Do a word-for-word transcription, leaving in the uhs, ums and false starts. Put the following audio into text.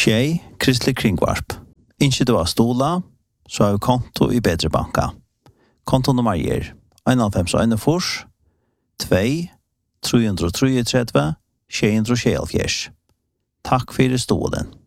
Tjej, Kristelig Kringvarp. Ikke du har stola, så har vi konto i Bedre Banka. Kontonummer er en fem en fors, to, tre tre tre, tre, sju tre sju. Takk for stolen.